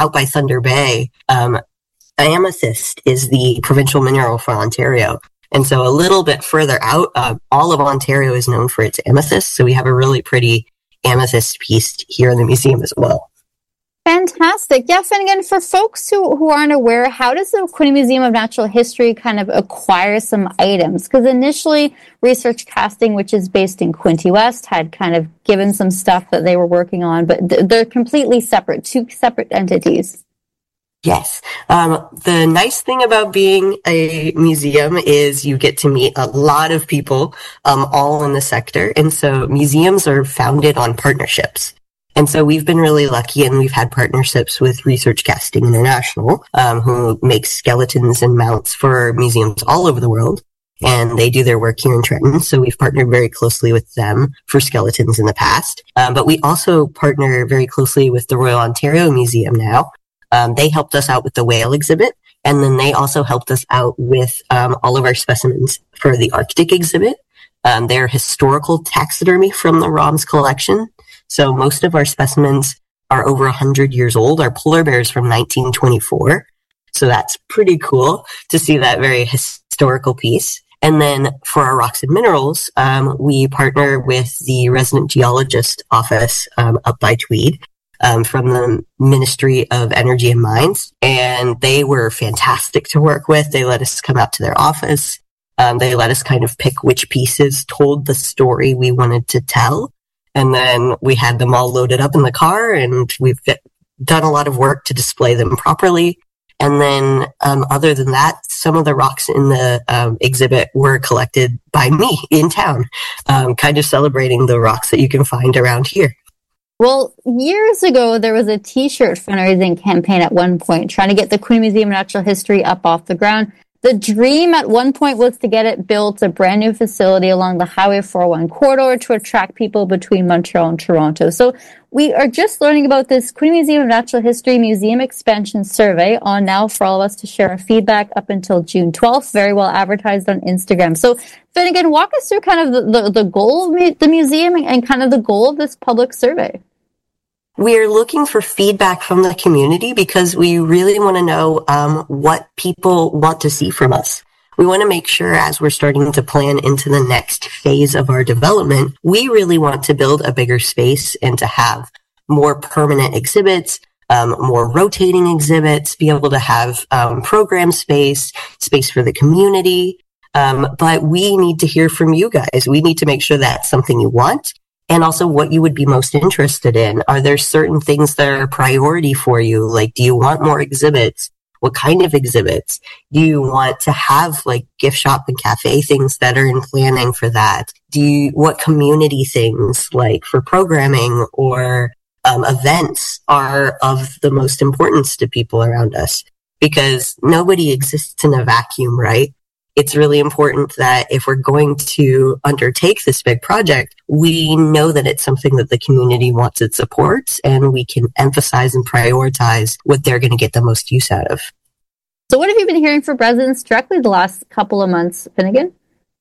out by Thunder Bay, amethyst is the provincial mineral for Ontario. And so a little bit further out, all of Ontario is known for its amethyst. So we have a really pretty amethyst piece here in the museum as well. Fantastic. Yeah, Finnegan, for folks who aren't aware, how does the Quinte Museum of Natural History kind of acquire some items? Because initially, Research Casting, which is based in Quinte West, had kind of given some stuff that they were working on, but they're completely separate, two separate entities. Yes. The nice thing about being a museum is you get to meet a lot of people, all in the sector. And so museums are founded on partnerships. And so we've been really lucky, and we've had partnerships with Research Casting International, who makes skeletons and mounts for museums all over the world. And they do their work here in Trenton. So we've partnered very closely with them for skeletons in the past. But we also partner very closely with the Royal Ontario Museum now. They helped us out with the whale exhibit. And then they also helped us out with all of our specimens for the Arctic exhibit. They're historical taxidermy from the ROMS collection. So most of our specimens are over 100 years old. Our polar bear is from 1924. So that's pretty cool to see that very historical piece. And then for our rocks and minerals, we partner with the resident geologist office up by Tweed from the Ministry of Energy and Mines. And they were fantastic to work with. They let us come out to their office. They let us kind of pick which pieces told the story we wanted to tell. And then we had them all loaded up in the car, and we've done a lot of work to display them properly. And then, other than that, some of the rocks in the exhibit were collected by me in town, kind of celebrating the rocks that you can find around here. Well, years ago, there was a T-shirt fundraising campaign at one point trying to get the Quinte Museum of Natural History up off the ground. The dream at one point was to get it built, a brand new facility along the Highway 401 corridor to attract people between Montreal and Toronto. So we are just learning about this Quinte Museum of Natural History Museum Expansion Survey on now for all of us to share our feedback up until June 12th, very well advertised on Instagram. So Finnegan, walk us through kind of the goal of the museum and kind of the goal of this public survey. We're looking for feedback from the community because we really want to know what people want to see from us. We want to make sure as we're starting to plan into the next phase of our development, we really want to build a bigger space and to have more permanent exhibits, more rotating exhibits, be able to have program space for the community. But we need to hear from you guys. We need to make sure that's something you want. And also what you would be most interested in. Are there certain things that are a priority for you? Like, do you want more exhibits? What kind of exhibits? Do you want to have like gift shop and cafe things that are in planning for that? What community things like for programming or events are of the most importance to people around us? Because nobody exists in a vacuum, right? It's really important that if we're going to undertake this big project, we know that it's something that the community wants and supports, and we can emphasize and prioritize what they're going to get the most use out of. So what have you been hearing from residents directly the last couple of months, Finnegan?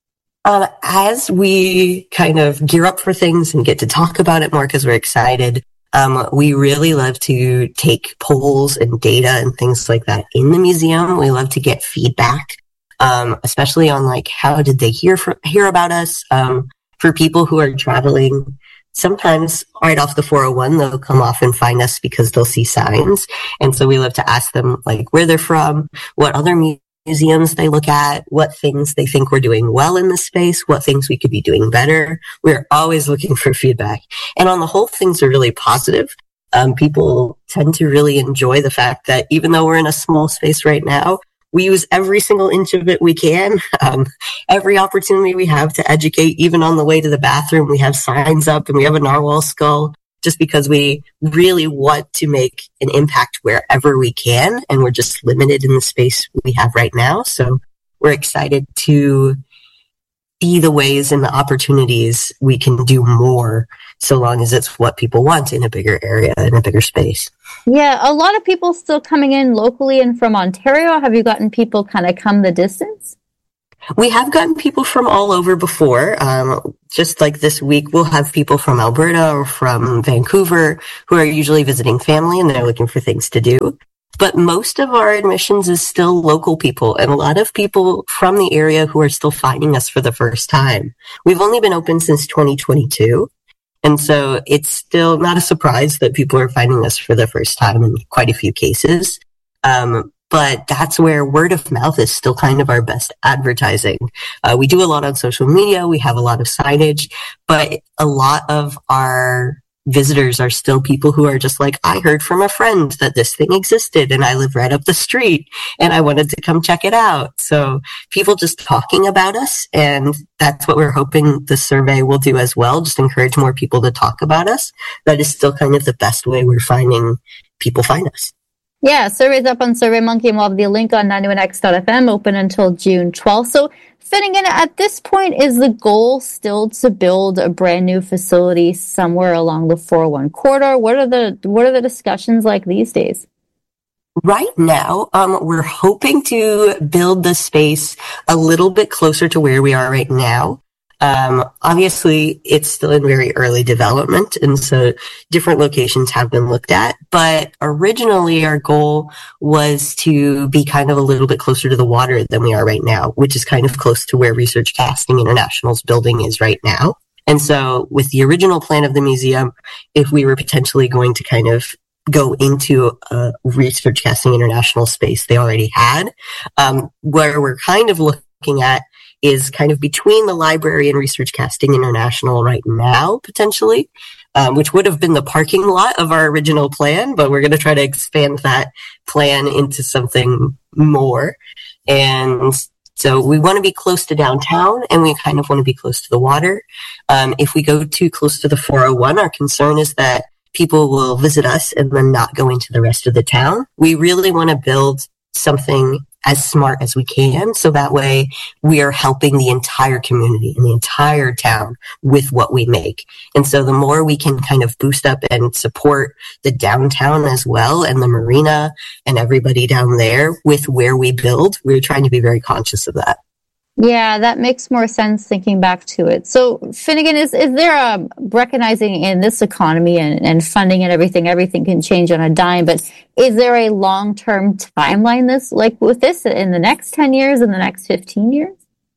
As we kind of gear up for things and get to talk about it more because we're excited, we really love to take polls and data and things like that in the museum. We love to get feedback. Especially on like how did they hear about us? For people who are traveling, sometimes right off the 401, they'll come off and find us because they'll see signs. And so we love to ask them like where they're from, what other museums they look at, what things they think we're doing well in this space, what things we could be doing better. We're always looking for feedback. And on the whole, things are really positive. People tend to really enjoy the fact that even though we're in a small space right now, we use every single inch of it we can. Every opportunity we have to educate, even on the way to the bathroom, we have signs up and we have a narwhal skull just because we really want to make an impact wherever we can. And we're just limited in the space we have right now. So we're excited to see the ways and the opportunities we can do more so long as it's what people want in a bigger area, in a bigger space. Yeah, a lot of people still coming in locally and from Ontario. Have you gotten people kind of come the distance? We have gotten people from all over before. Just like this week, we'll have people from Alberta or from Vancouver who are usually visiting family and they're looking for things to do. But most of our admissions is still local people and a lot of people from the area who are still finding us for the first time. We've only been open since 2022. And so it's still not a surprise that people are finding us for the first time in quite a few cases. But that's where word of mouth is still kind of our best advertising. We do a lot on social media. We have a lot of signage, but a lot of our visitors are still people who are just like, I heard from a friend that this thing existed and I live right up the street and I wanted to come check it out. So people just talking about us, and that's what we're hoping the survey will do as well. Just encourage more people to talk about us. That is still kind of the best way we're finding people find us. Yeah, survey's up on SurveyMonkey, and we'll have the link on 91x.fm, open until June 12th. So, Finnegan, at this point, is the goal still to build a brand new facility somewhere along the 401 corridor? What are the discussions like these days? Right now, we're hoping to build the space a little bit closer to where we are right now. Obviously, it's still in very early development, and so different locations have been looked at. But originally, our goal was to be kind of a little bit closer to the water than we are right now, which is kind of close to where Research Casting International's building is right now. And so with the original plan of the museum, if we were potentially going to kind of go into a Research Casting International space they already had, where we're kind of looking at is kind of between the library and Research Casting International right now, potentially, which would have been the parking lot of our original plan, but we're going to try to expand that plan into something more. And so we want to be close to downtown, and we kind of want to be close to the water. If we go too close to the 401, our concern is that people will visit us and then not go into the rest of the town. We really want to build something as smart as we can, so that way we are helping the entire community and the entire town with what we make. And so the more we can kind of boost up and support the downtown as well, and the marina and everybody down there with where we build, we're trying to be very conscious of that. Yeah, that makes more sense thinking back to it. So, Finnegan, is there a recognizing in this economy and funding and everything can change on a dime, but is there a long-term timeline with this in the next 10 years, in the next 15 years?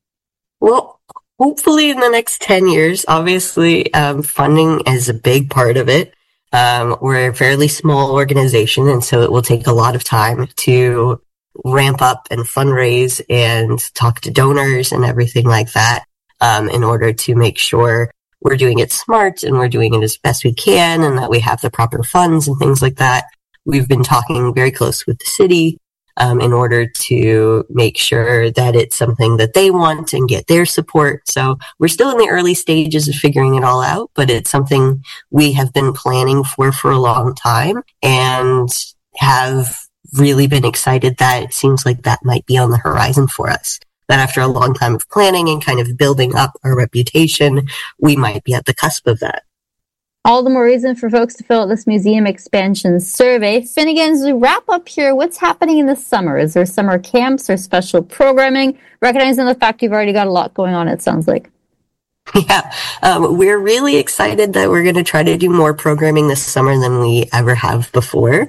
Well, hopefully in the next 10 years. Obviously, funding is a big part of it. We're a fairly small organization, and so it will take a lot of time to ramp up and fundraise and talk to donors and everything like that, in order to make sure we're doing it smart and we're doing it as best we can and that we have the proper funds and things like that. We've been talking very close with the city, in order to make sure that it's something that they want and get their support. So we're still in the early stages of figuring it all out, but it's something we have been planning for a long time and have really been excited that it seems like that might be on the horizon for us. That after a long time of planning and kind of building up our reputation, we might be at the cusp of that. All the more reason for folks to fill out this museum expansion survey. Finnegan, as we wrap up here, what's happening in the summer? Is there summer camps or special programming? Recognizing the fact you've already got a lot going on, it sounds like. Yeah, we're really excited that we're going to try to do more programming this summer than we ever have before.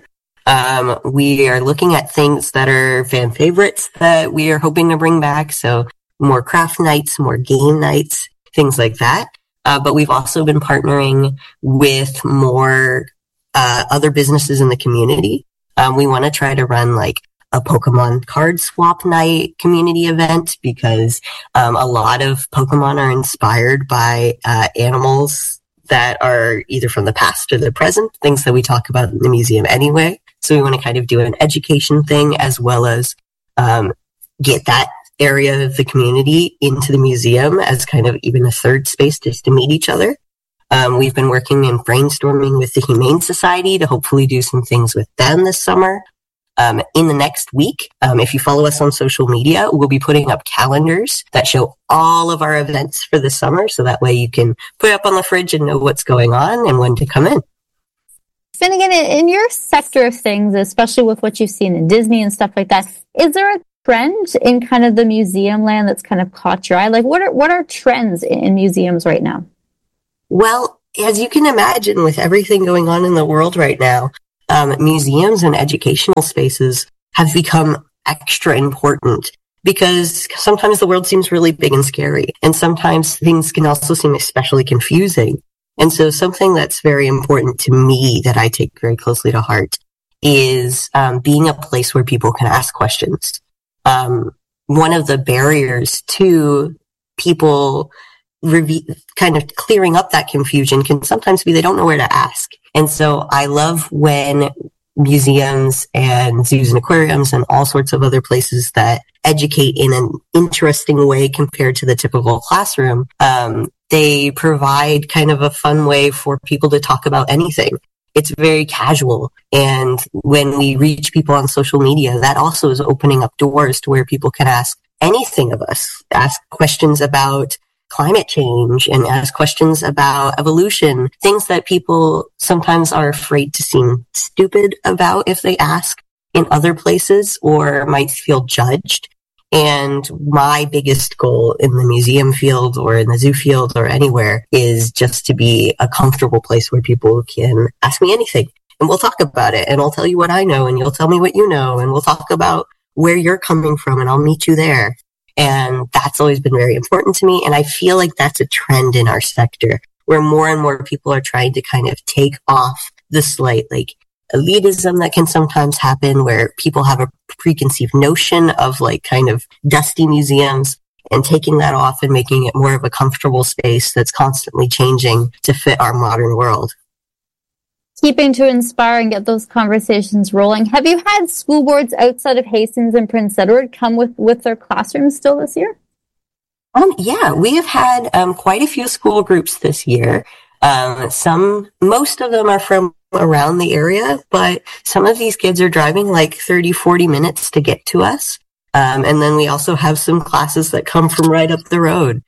We are looking at things that are fan favorites that we are hoping to bring back. So more craft nights, more game nights, things like that. But we've also been partnering with more other businesses in the community. We want to try to run like a Pokemon card swap night community event because a lot of Pokemon are inspired by animals that are either from the past or the present, things that we talk about in the museum anyway. So we want to kind of do an education thing as well as get that area of the community into the museum as kind of even a third space just to meet each other. We've been working and brainstorming with the Humane Society to hopefully do some things with them this summer. In the next week, if you follow us on social media, we'll be putting up calendars that show all of our events for the summer. So that way you can put it up on the fridge and know what's going on and when to come in. Finnegan, in your sector of things, especially with what you've seen in Disney and stuff like that, is there a trend in kind of the museum land that's kind of caught your eye? Like, what are trends in museums right now? Well, as you can imagine, with everything going on in the world right now, museums and educational spaces have become extra important because sometimes the world seems really big and scary, and sometimes things can also seem especially confusing. And so something that's very important to me that I take very closely to heart is being a place where people can ask questions. One of the barriers to people kind of clearing up that confusion can sometimes be they don't know where to ask. And so I love when museums and zoos and aquariums and all sorts of other places that educate in an interesting way compared to the typical classroom, they provide kind of a fun way for people to talk about anything. It's very casual. And when we reach people on social media, that also is opening up doors to where people can ask anything of us, ask questions about climate change and ask questions about evolution, things that people sometimes are afraid to seem stupid about if they ask in other places or might feel judged. And my biggest goal in the museum field or in the zoo field or anywhere is just to be a comfortable place where people can ask me anything and we'll talk about it and I'll tell you what I know and you'll tell me what you know and we'll talk about where you're coming from and I'll meet you there. And that's always been very important to me. And I feel like that's a trend in our sector where more and more people are trying to kind of take off the slight, like elitism that can sometimes happen where people have a preconceived notion of like kind of dusty museums and taking that off and making it more of a comfortable space that's constantly changing to fit our modern world. Keeping to inspire and get those conversations rolling. Have you had school boards outside of Hastings and Prince Edward come with their classrooms still this year? Yeah, we have had quite a few school groups this year. Most of them are from around the area, but some of these kids are driving like 30, 40 minutes to get to us. And then we also have some classes that come from right up the road.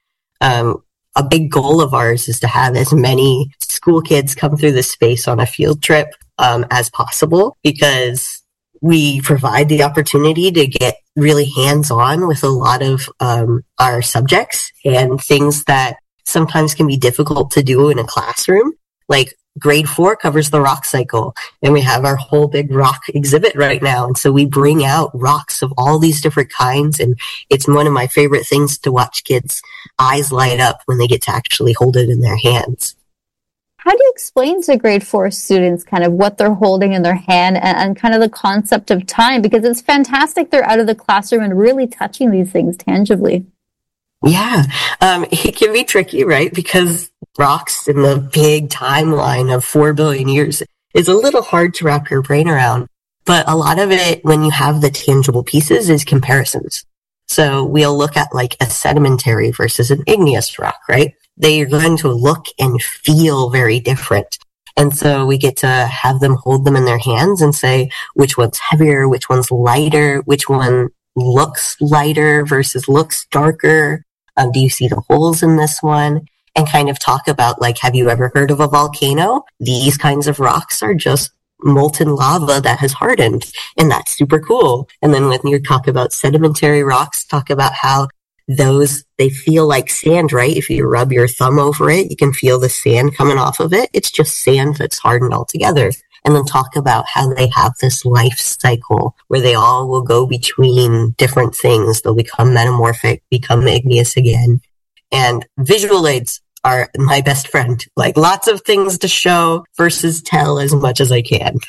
A big goal of ours is to have as many school kids come through this space on a field trip as possible because we provide the opportunity to get really hands-on with a lot of our subjects and things that sometimes can be difficult to do in a classroom. Like grade 4 covers the rock cycle and we have our whole big rock exhibit right now. And so we bring out rocks of all these different kinds. And it's one of my favorite things to watch kids' eyes light up when they get to actually hold it in their hands. How do you explain to grade 4 students kind of what they're holding in their hand and kind of the concept of time? Because it's fantastic they're out of the classroom and really touching these things tangibly. Yeah, it can be tricky, right? Because rocks in the big timeline of 4 billion years is a little hard to wrap your brain around. But a lot of it, when you have the tangible pieces, is comparisons. So we'll look at like a sedimentary versus an igneous rock, right? They are going to look and feel very different. And so we get to have them hold them in their hands and say, which one's heavier, which one's lighter, which one looks lighter versus looks darker. Do you see the holes in this one? And kind of talk about like, have you ever heard of a volcano? These kinds of rocks are just molten lava that has hardened. And that's super cool. And then when you talk about sedimentary rocks, talk about how those, they feel like sand, right? If you rub your thumb over it, you can feel the sand coming off of it. It's just sand that's hardened altogether. And then talk about how they have this life cycle where they all will go between different things. They'll become metamorphic, become igneous again. And visual aids are my best friend. Like lots of things to show versus tell as much as I can.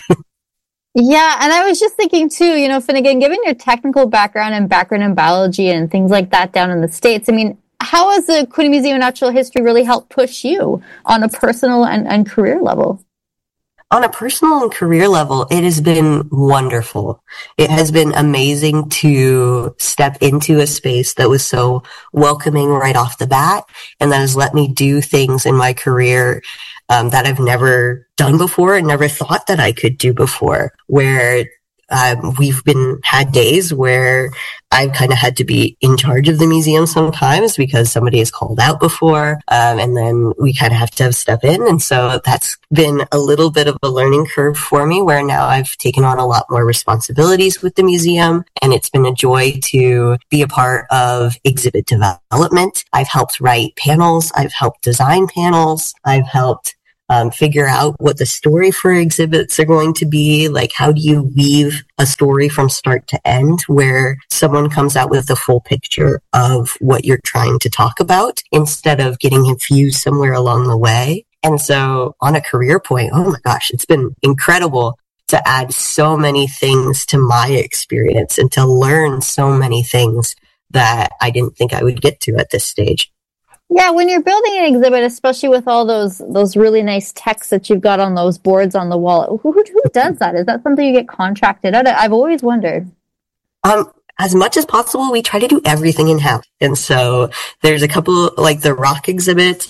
Yeah, and I was just thinking too, you know, Finnegan, given your technical background and background in biology and things like that down in the States, I mean, how has the Quinte Museum of Natural History really helped push you on a personal and career level? On a personal and career level, it has been wonderful. It has been amazing to step into a space that was so welcoming right off the bat and that has let me do things in my career that I've never done before and never thought that I could do before, where we've had days where I've kind of had to be in charge of the museum sometimes because somebody is called out before, and then we kind of have to step in. And so that's been a little bit of a learning curve for me, where now I've taken on a lot more responsibilities with the museum, and it's been a joy to be a part of exhibit development. I've helped write panels. I've helped design panels. I've helped figure out what the story for exhibits are going to be. Like, how do you weave a story from start to end where someone comes out with the full picture of what you're trying to talk about instead of getting confused somewhere along the way? And so on a career point, oh my gosh, it's been incredible to add so many things to my experience and to learn so many things that I didn't think I would get to at this stage. Yeah, when you're building an exhibit, especially with all those really nice texts that you've got on those boards on the wall, who does that? Is that something you get contracted out? I've always wondered. As much as possible, we try to do everything in-house. And so there's a couple, like the rock exhibit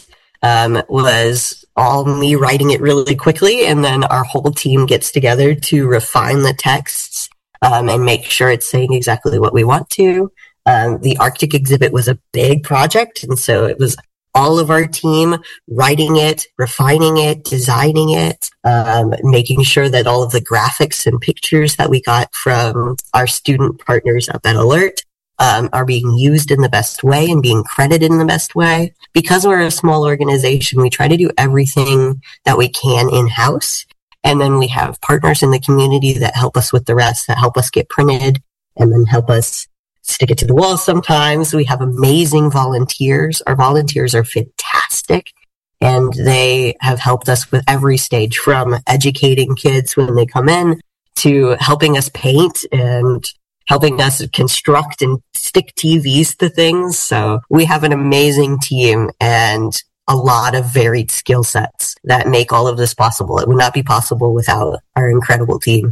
was all me writing it really quickly, and then our whole team gets together to refine the texts and make sure it's saying exactly what we want to. The Arctic exhibit was a big project, and so it was all of our team writing it, refining it, designing it, making sure that all of the graphics and pictures that we got from our student partners up at Alert are being used in the best way and being credited in the best way. Because we're a small organization, we try to do everything that we can in-house, and then we have partners in the community that help us with the rest, that help us get printed, and then help us stick it to the wall sometimes. We have amazing volunteers. Our volunteers are fantastic, and they have helped us with every stage, from educating kids when they come in to helping us paint and helping us construct and stick TVs to things. So we have an amazing team and a lot of varied skill sets that make all of this possible. It would not be possible without our incredible team.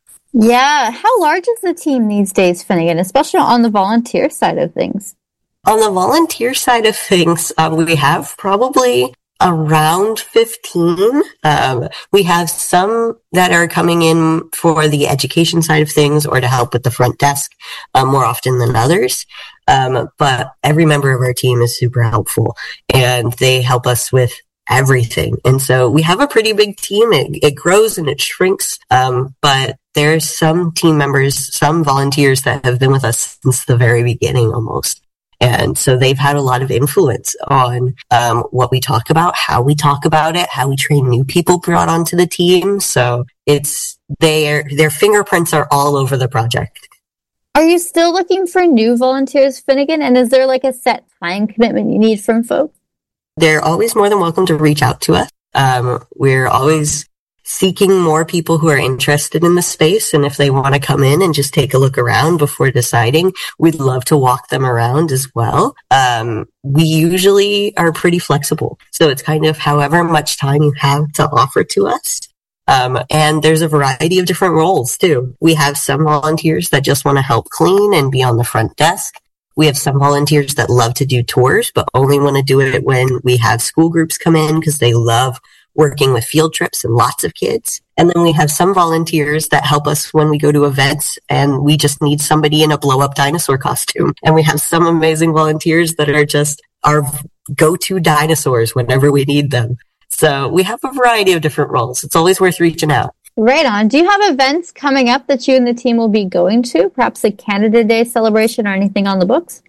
Yeah. How large is the team these days, Finnegan, especially on the volunteer side of things? On the volunteer side of things, we have probably around 15. We have some that are coming in for the education side of things or to help with the front desk more often than others. But every member of our team is super helpful, and they help us with everything. And so we have a pretty big team. It grows and it shrinks. But there's some team members, some volunteers that have been with us since the very beginning almost. And so they've had a lot of influence on what we talk about, how we talk about it, how we train new people brought onto the team. So it's their fingerprints are all over the project. Are you still looking for new volunteers, Finnegan? And is there like a set time commitment you need from folks? They're always more than welcome to reach out to us. We're always seeking more people who are interested in the space. And if they want to come in and just take a look around before deciding, we'd love to walk them around as well. We usually are pretty flexible. So it's kind of however much time you have to offer to us. And there's a variety of different roles too. We have some volunteers that just want to help clean and be on the front desk. We have some volunteers that love to do tours, but only want to do it when we have school groups come in because they love working with field trips and lots of kids. And then we have some volunteers that help us when we go to events and we just need somebody in a blow-up dinosaur costume. And we have some amazing volunteers that are just our go-to dinosaurs whenever we need them. So we have a variety of different roles. It's always worth reaching out. Right on. Do you have events coming up that you and the team will be going to? Perhaps a Canada Day celebration or anything on the books?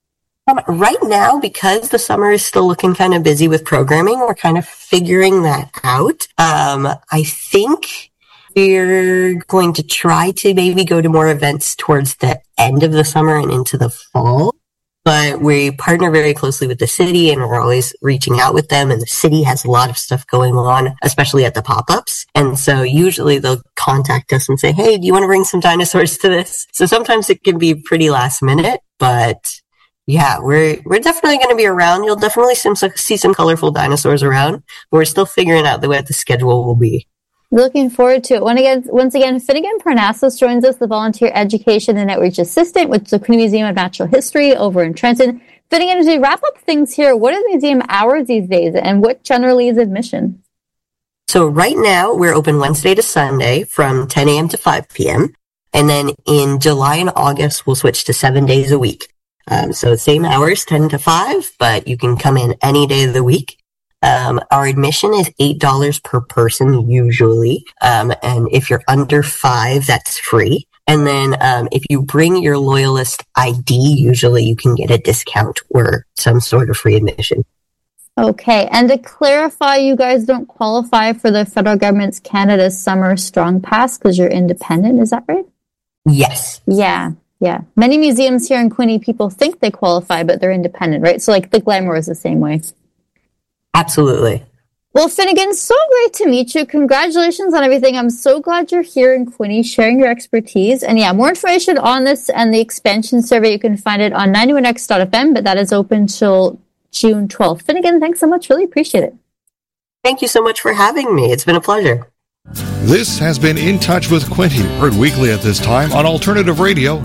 Right now, because the summer is still looking kind of busy with programming, we're kind of figuring that out. I think we're going to try to maybe go to more events towards the end of the summer and into the fall. But we partner very closely with the city, and we're always reaching out with them. And the city has a lot of stuff going on, especially at the pop-ups. And so usually they'll contact us and say, hey, do you want to bring some dinosaurs to this? So sometimes it can be pretty last minute, but yeah, we're definitely going to be around. You'll definitely see some colorful dinosaurs around. But we're still figuring out what the schedule will be. Looking forward to it. Once again, Finnegan Parnassus joins us, the Volunteer Education and Outreach Assistant with the Queen Museum of Natural History over in Trenton. Finnegan, as we wrap up things here, what are the museum hours these days, and what generally is admission? So right now, we're open Wednesday to Sunday from 10 a.m. to 5 p.m., And then in July and August, we'll switch to 7 days a week. So same hours, 10 to 5, but you can come in any day of the week. Our admission is $8 per person usually. And if you're under 5, that's free. And then if you bring your Loyalist ID, usually you can get a discount or some sort of free admission. Okay, and to clarify, you guys don't qualify for the federal government's Canada Summer Strong Pass because you're independent, is that right? Yes. Yeah. Many museums here in Quinte, people think they qualify, but they're independent, right? So like the Glenmore is the same way. Absolutely. Well, Finnegan, so great to meet you. Congratulations on everything. I'm so glad you're here in Quinte sharing your expertise. And yeah, more information on this and the expansion survey, you can find it on 91x.fm, but that is open till June 12th. Finnegan, thanks so much. Really appreciate it. Thank you so much for having me. It's been a pleasure. This has been In Touch with Quinte, heard weekly at this time on Alternative Radio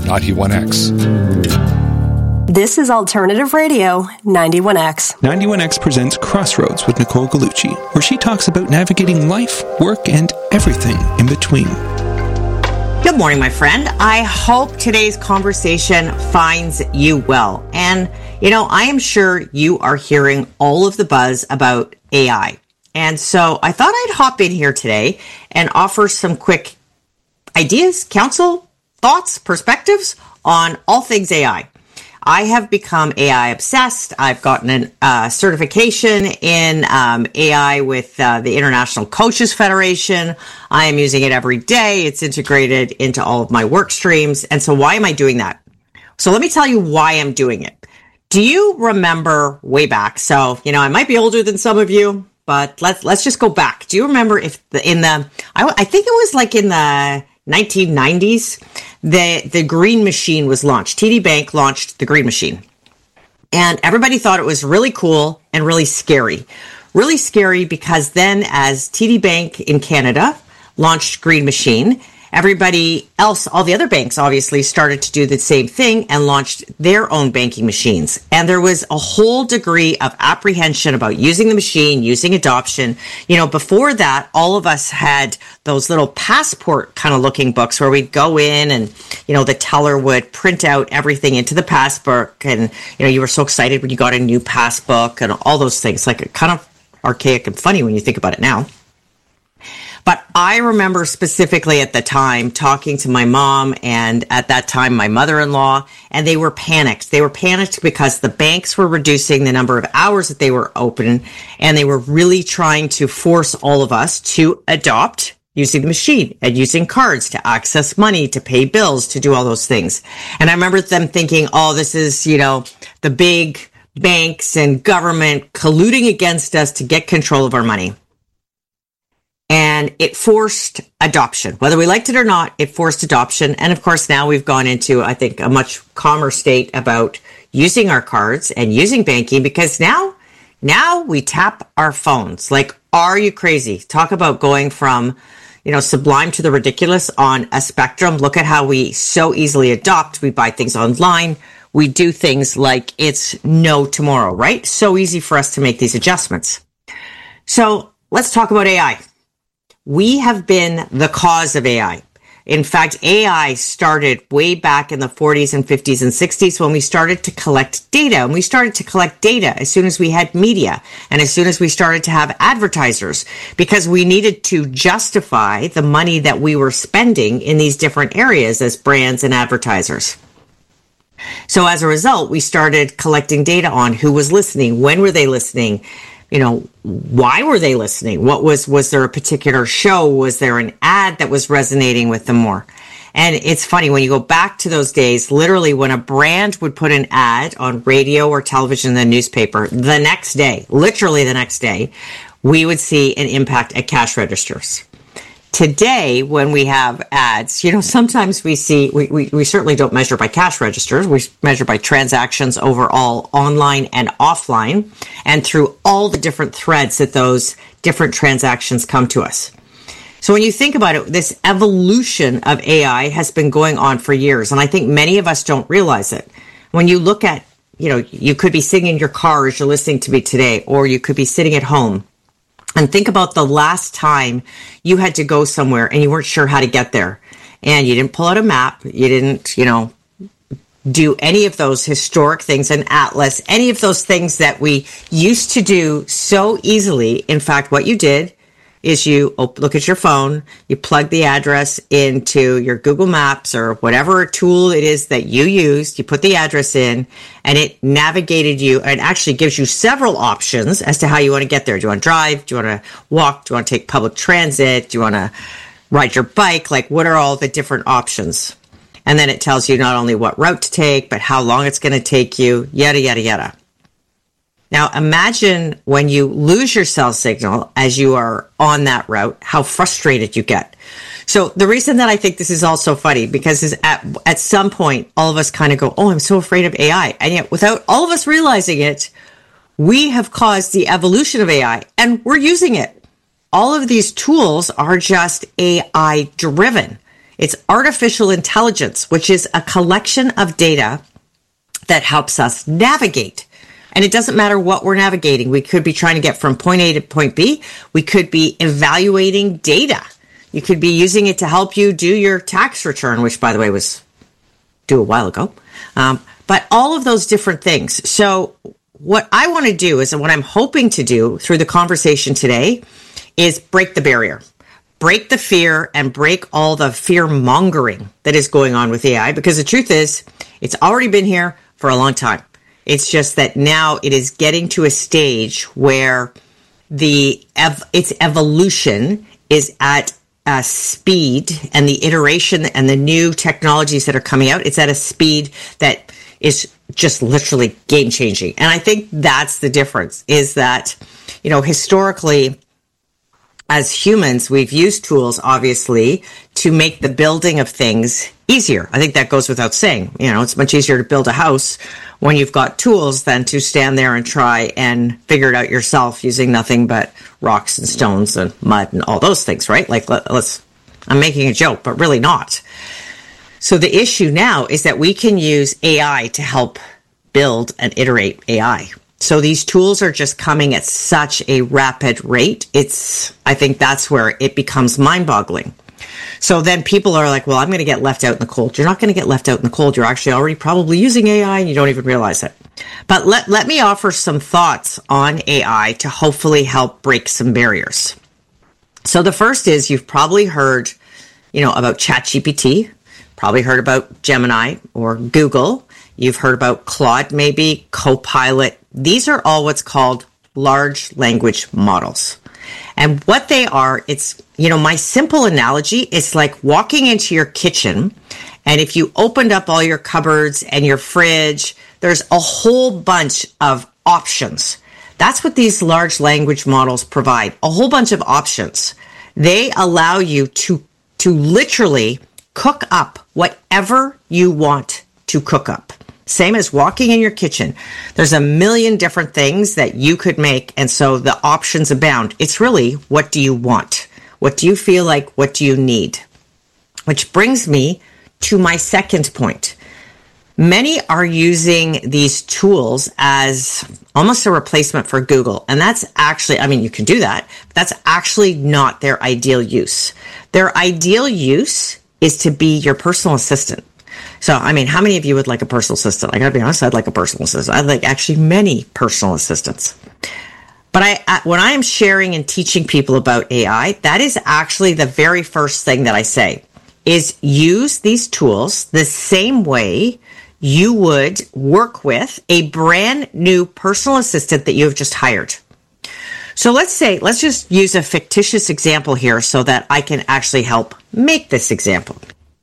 91X. This is Alternative Radio 91X. 91X presents Crossroads with Nicole Gallucci, where she talks about navigating life, work, and everything in between. Good morning, my friend. I hope today's conversation finds you well. And, I am sure you are hearing all of the buzz about AI. And so I thought I'd hop in here today and offer some quick ideas, counsel, thoughts, perspectives on all things AI. I have become AI obsessed. I've gotten a certification in AI with the International Coaches Federation. I am using it every day. It's integrated into all of my work streams. And so why am I doing that? So let me tell you why I'm doing it. Do you remember way back? So, I might be older than some of you, but let's just go back. Do you remember I think it was like in the 1990s, the Green Machine was launched. TD Bank launched the Green Machine. And everybody thought it was really cool and really scary. Really scary because then as TD Bank in Canada launched Green Machine, everybody else, all the other banks obviously started to do the same thing and launched their own banking machines. And there was a whole degree of apprehension about using the machine, using adoption. Before that, all of us had those little passport kind of looking books where we'd go in and, the teller would print out everything into the passbook. And, you were so excited when you got a new passbook and all those things, like kind of archaic and funny when you think about it now. But I remember specifically at the time talking to my mom and at that time my mother-in-law, and they were panicked. They were panicked because the banks were reducing the number of hours that they were open, and they were really trying to force all of us to adopt using the machine and using cards to access money, to pay bills, to do all those things. And I remember them thinking, oh, this is, the big banks and government colluding against us to get control of our money. And it forced adoption. Whether we liked it or not, it forced adoption. And of course, now we've gone into, I think, a much calmer state about using our cards and using banking because now we tap our phones. Like, are you crazy? Talk about going from, sublime to the ridiculous on a spectrum. Look at how we so easily adopt. We buy things online. We do things like it's no tomorrow, right? So easy for us to make these adjustments. So let's talk about AI. We have been the cause of AI. In fact, AI started way back in the 40s and 50s and 60s when we started to collect data. And we started to collect data as soon as we had media and as soon as we started to have advertisers because we needed to justify the money that we were spending in these different areas as brands and advertisers. So as a result, we started collecting data on who was listening, when were they listening, why were they listening? Was there a particular show? Was there an ad that was resonating with them more? And it's funny when you go back to those days, literally when a brand would put an ad on radio or television in the newspaper, the next day, literally the next day, we would see an impact at cash registers. Today, when we have ads, sometimes we see, we certainly don't measure by cash registers. We measure by transactions overall, online and offline, and through all the different threads that those different transactions come to us. So when you think about it, this evolution of AI has been going on for years, and I think many of us don't realize it. When you look at, you could be sitting in your car as you're listening to me today, or you could be sitting at home. And think about the last time you had to go somewhere and you weren't sure how to get there. and you didn't pull out a map, you didn't, do any of those historic things, an atlas, any of those things that we used to do so easily. In fact, what you did is you look at your phone, you plug the address into your Google Maps or whatever tool it is that you used, you put the address in, and it navigated you and actually gives you several options as to how you want to get there. Do you want to drive? Do you want to walk? Do you want to take public transit? Do you want to ride your bike? Like, what are all the different options? And then it tells you not only what route to take, but how long it's going to take you, yada, yada, yada. Now, imagine when you lose your cell signal as you are on that route, how frustrated you get. So the reason that I think this is all so funny, because is at some point, all of us kind of go, oh, I'm so afraid of AI. And yet, without all of us realizing it, we have caused the evolution of AI, and we're using it. All of these tools are just AI driven. It's artificial intelligence, which is a collection of data that helps us navigate. And it doesn't matter what we're navigating. We could be trying to get from point A to point B. We could be evaluating data. You could be using it to help you do your tax return, which, by the way, was due a while ago. But all of those different things. So what I want to do is, and what I'm hoping to do through the conversation today, is break the barrier. Break the fear and break all the fear mongering that is going on with AI, because the truth is it's already been here for a long time. It's just that now it is getting to a stage where its evolution is at a speed, and the iteration and the new technologies that are coming out, it's at a speed that is just literally game changing. And I think that's the difference, is that, historically, as humans, we've used tools, obviously, to make the building of things easier. I think that goes without saying. It's much easier to build a house when you've got tools than to stand there and try and figure it out yourself using nothing but rocks and stones and mud and all those things, right? Like, I'm making a joke, but really not. So the issue now is that we can use AI to help build and iterate AI. So these tools are just coming at such a rapid rate. I think that's where it becomes mind-boggling. So then people are like, well, I'm going to get left out in the cold. You're not going to get left out in the cold. You're actually already probably using AI and you don't even realize it. But let me offer some thoughts on AI to hopefully help break some barriers. So the first is, you've probably heard, about ChatGPT, probably heard about Gemini or Google. You've heard about Claude, maybe Copilot. These are all what's called large language models. And what they are, it's, my simple analogy is like walking into your kitchen, and if you opened up all your cupboards and your fridge, there's a whole bunch of options. That's what these large language models provide, a whole bunch of options. They allow you to literally cook up whatever you want to cook up. Same as walking in your kitchen. There's a million different things that you could make, and so the options abound. It's really, what do you want? What do you feel like? What do you need? Which brings me to my second point. Many are using these tools as almost a replacement for Google. And that's actually, you can do that, but that's actually not their ideal use. Their ideal use is to be your personal assistant. So, how many of you would like a personal assistant? I gotta be honest, I'd like a personal assistant. I'd like actually many personal assistants. But when I am sharing and teaching people about AI, that is actually the very first thing that I say, is use these tools the same way you would work with a brand new personal assistant that you have just hired. So let's just use a fictitious example here so that I can actually help make this example.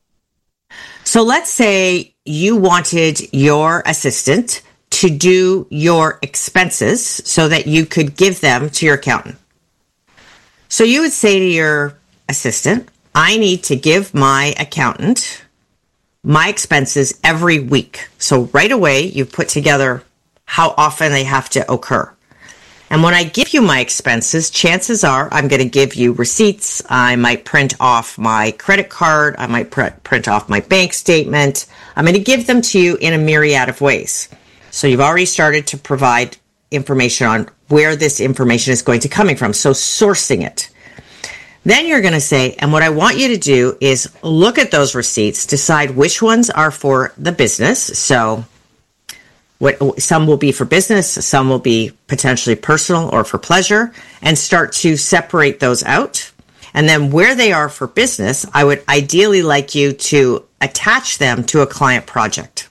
So let's say you wanted your assistant to do your expenses so that you could give them to your accountant. So you would say to your assistant, I need to give my accountant my expenses every week. So right away, you've put together how often they have to occur. And when I give you my expenses, chances are I'm going to give you receipts. I might print off my credit card. I might print off my bank statement. I'm going to give them to you in a myriad of ways. So you've already started to provide information on where this information is going to coming from. So sourcing it. Then you're going to say, and what I want you to do is look at those receipts, decide which ones are for the business. So some will be for business, some will be potentially personal or for pleasure, and start to separate those out. And then where they are for business, I would ideally like you to attach them to a client project.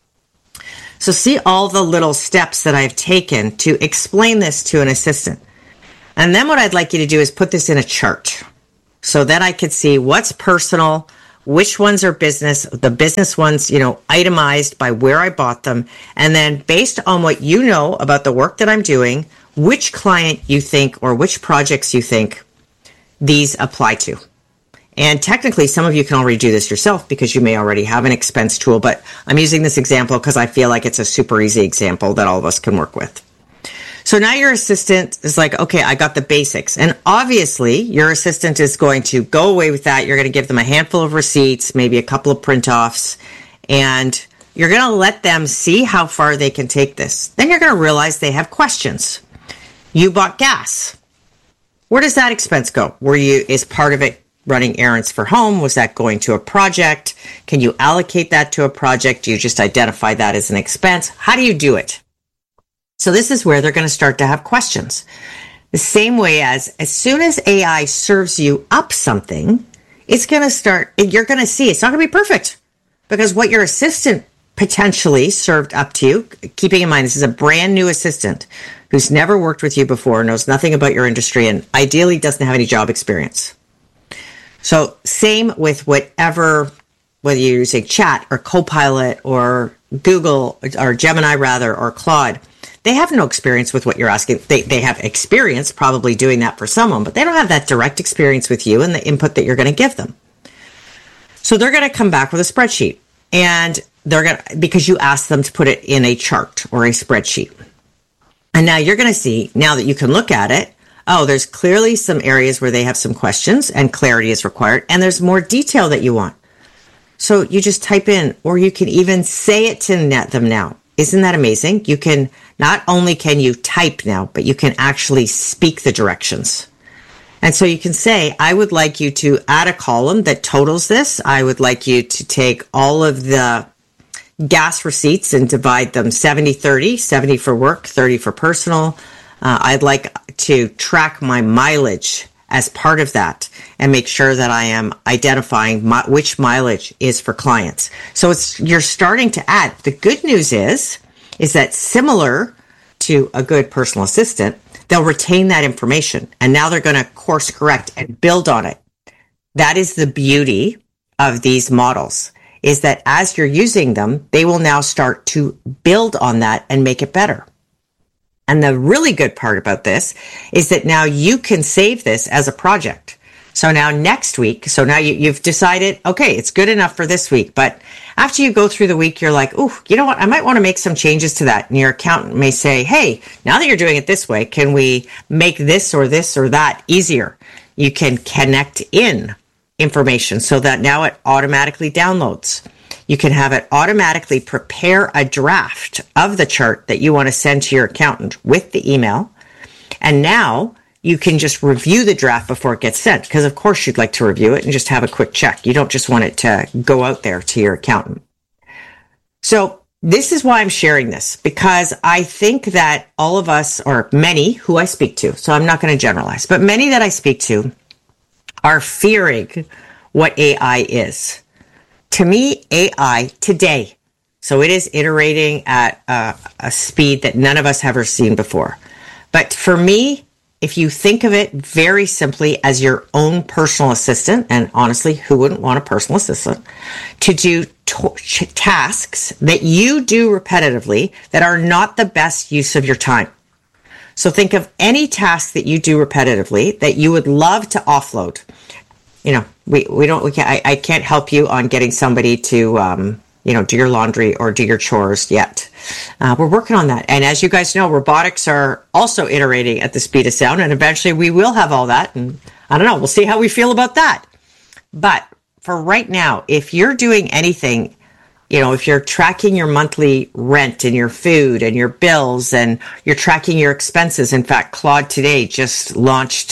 So see all the little steps that I've taken to explain this to an assistant. And then what I'd like you to do is put this in a chart. So then I could see what's personal, which ones are business, the business ones, itemized by where I bought them. And then based on what you know about the work that I'm doing, which client you think or which projects you think these apply to. And technically, some of you can already do this yourself because you may already have an expense tool, but I'm using this example because I feel like it's a super easy example that all of us can work with. So now your assistant is like, okay, I got the basics. And obviously, your assistant is going to go away with that. You're going to give them a handful of receipts, maybe a couple of print-offs, and you're going to let them see how far they can take this. Then you're going to realize they have questions. You bought gas. Where does that expense go? Is part of it running errands for home? Was that going to a project? Can you allocate that to a project? Do you just identify that as an expense? How do you do it? So this is where they're going to start to have questions. The same way as soon as AI serves you up something, it's going to start, you're going to see it's not going to be perfect because what your assistant potentially served up to you, keeping in mind this is a brand new assistant who's never worked with you before, knows nothing about your industry, and ideally doesn't have any job experience. So same with whether you're using Chat or Copilot or Google or Gemini rather, or Claude. They have no experience with what you're asking. They have experience probably doing that for someone, but they don't have that direct experience with you and the input that you're going to give them. So they're going to come back with a spreadsheet, and because you asked them to put it in a chart or a spreadsheet. And now you're going to see, now that you can look at it, there's clearly some areas where they have some questions and clarity is required, and there's more detail that you want. So you just type in, or you can even say it to them now. Isn't that amazing? You can, not only can you type now, but you can actually speak the directions. And so you can say, I would like you to add a column that totals this. I would like you to take all of the gas receipts and divide them 70-30, 70 for work, 30 for personal. I'd like to track my mileage as part of that and make sure that I am identifying which mileage is for clients. So you're starting to add. The good news is that similar to a good personal assistant, they'll retain that information, and now they're going to course correct and build on it. That is the beauty of these models, is that as you're using them, they will now start to build on that and make it better. And the really good part about this is that now you can save this as a project. So now next week, now you've decided, okay, it's good enough for this week. But after you go through the week, you're like, oh, you know what? I might want to make some changes to that. And your accountant may say, hey, now that you're doing it this way, can we make this or that easier? You can connect in information so that now it automatically downloads. You can have it automatically prepare a draft of the chart that you want to send to your accountant with the email. And now you can just review the draft before it gets sent, because of course you'd like to review it and just have a quick check. You don't just want it to go out there to your accountant. So this is why I'm sharing this, because I think that all of us, or many who I speak to, so I'm not going to generalize, but many that I speak to are fearing what AI is. To me, AI today, so it is iterating at a speed that none of us have ever seen before. But for me, if you think of it very simply as your own personal assistant, and honestly, who wouldn't want a personal assistant, to do tasks that you do repetitively that are not the best use of your time. So think of any task that you do repetitively that you would love to offload. You know, I can't help you on getting somebody to, do your laundry or do your chores yet. We're working on that. And as you guys know, robotics are also iterating at the speed of sound, and eventually we will have all that. And I don't know, we'll see how we feel about that. But for right now, if you're doing anything, if you're tracking your monthly rent and your food and your bills and you're tracking your expenses. In fact, Claude today just launched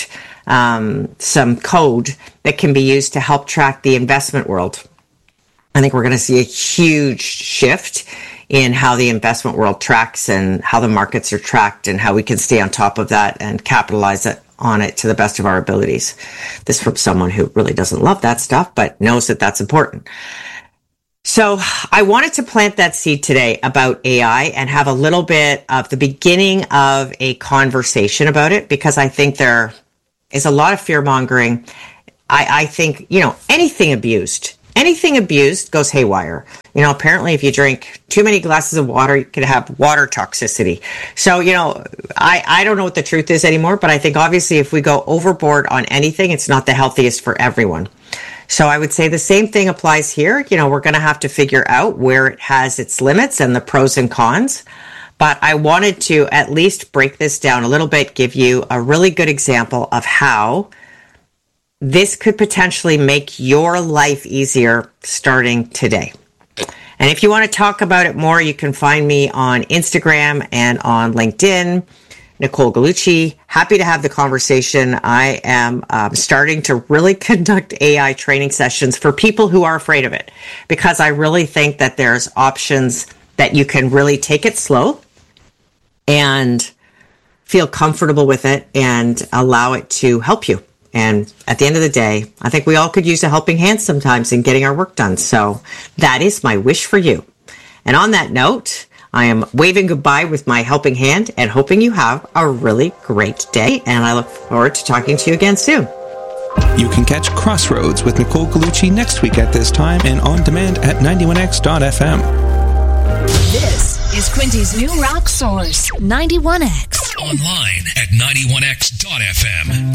some code that can be used to help track the investment world. I think we're going to see a huge shift in how the investment world tracks and how the markets are tracked and how we can stay on top of that and capitalize on it to the best of our abilities. This from someone who really doesn't love that stuff, but knows that that's important. So I wanted to plant that seed today about AI and have a little bit of the beginning of a conversation about it, because I think there is a lot of fear mongering. I think, anything abused goes haywire. Apparently if you drink too many glasses of water, you could have water toxicity. So, I don't know what the truth is anymore, but I think obviously if we go overboard on anything, it's not the healthiest for everyone. So I would say the same thing applies here. We're going to have to figure out where it has its limits and the pros and cons. But I wanted to at least break this down a little bit, give you a really good example of how this could potentially make your life easier starting today. And if you want to talk about it more, you can find me on Instagram and on LinkedIn, Nicole Gallucci. Happy to have the conversation. I am starting to really conduct AI training sessions for people who are afraid of it, because I really think that there's options that you can really take it slow and feel comfortable with it and allow it to help you. And at the end of the day, I think we all could use a helping hand sometimes in getting our work done. So that is my wish for you. And on that note, I am waving goodbye with my helping hand and hoping you have a really great day. And I look forward to talking to you again soon. You can catch Crossroads with Nicole Gallucci next week at this time and on demand at 91x.fm. This is Quinty's new rock source, 91X. Online at 91x.fm.